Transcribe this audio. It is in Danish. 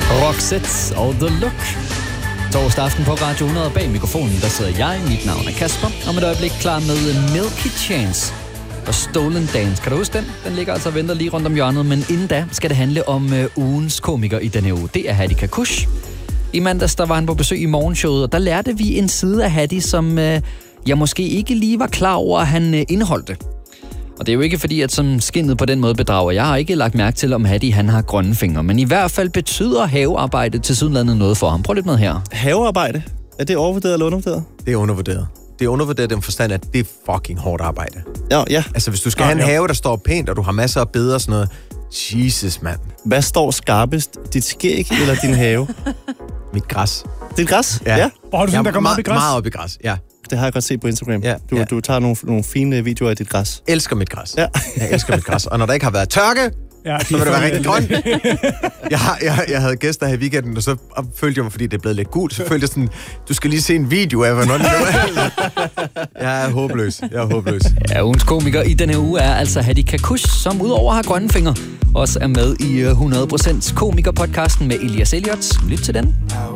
Roxette og The Look. Torsdag aften på Radio 100 bag mikrofonen, der sidder jeg. Mit navn er Kasper, og med et øjeblik klar med Milky Chance og Stolen Dance. Kan du huske den? Den ligger altså og venter lige rundt om hjørnet, men inden da skal det handle om ugens komiker i denne uge. Det er Hattie Kakush. I mandags der var han på besøg i morgenshowet, og der lærte vi en side af Hattie, som jeg måske ikke lige var klar over, at han indeholdte. Og det er jo ikke fordi, at som skinnet på den måde bedrager. Jeg har ikke lagt mærke til, om Hattie han har grønne fingre. Men i hvert fald betyder havearbejde til sydenlandet noget for ham. Prøv lidt med her. Havearbejde? Er det overvurderet eller undervurderet? Det er undervurderet. Det er undervurderet den forstand, at det er fucking hårdt arbejde. Ja. Altså, hvis du skal have en have, der står pænt, og du har masser af beder og sådan noget. Jesus, mand. Hvad står skarpest? Dit skæg eller din have? Mit græs. Dit græs? Ja. Og har du sådan, der kommer op i græs? Meget op i græs, ja. Det har jeg godt set på Instagram. Ja, Du tager nogle fine videoer af dit græs. Elsker mit græs. Ja. Jeg elsker mit græs. Og når der ikke har været tørke, så vil det være rigtig grønt. Jeg havde gæster her i weekenden, og så følte jeg mig, fordi det er blevet lidt gult, så følte jeg sådan, du skal lige se en video af, hvordan det er. Jeg er håbløs. Ja, ugens komiker i denne uge er altså Hattie Kakush, som udover har grønne fingre, også er med i 100% komikerpodcasten med Elias Elliot. Lyt til den.